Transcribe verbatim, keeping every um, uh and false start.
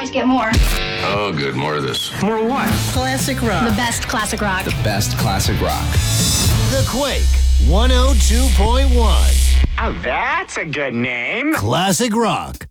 always get more. Oh, good. More of this. More what? Classic rock. The best classic rock. The best classic rock. The Quake one oh two point one. Oh, that's a good name. Classic rock.